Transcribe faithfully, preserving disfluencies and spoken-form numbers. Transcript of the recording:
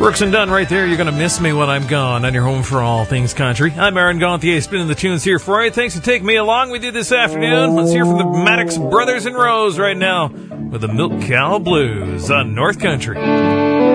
Brooks and Dunn right there. You're going to miss me when I'm gone on your home for all things country. I'm Aaron Gauthier, spinning the tunes here for you. Thanks for taking me along with you this afternoon. Let's hear from the Maddox Brothers and Rose right now with the Milk Cow Blues on North Country.